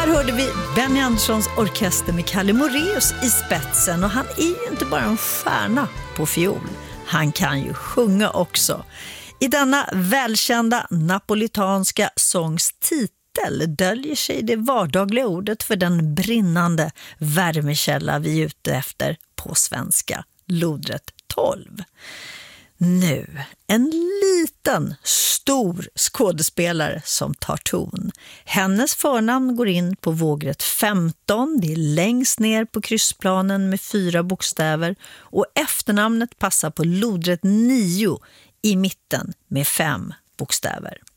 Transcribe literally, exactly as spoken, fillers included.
Här hörde vi Benny Anderssons orkester med Kalle Moraeus i spetsen, och han är ju inte bara en stjärna på fiol. Han kan ju sjunga också. I denna välkända napolitanska sångs titel döljer sig det vardagliga ordet för den brinnande värmekälla vi är ute efter på svenska, lodret tolv. Nu, en liten, stor skådespelare som tar ton. Hennes förnamn går in på vågrätt femton, det är längst ner på kryssplanen med fyra bokstäver, och efternamnet passar på lodrätt nio i mitten med fem bokstäver.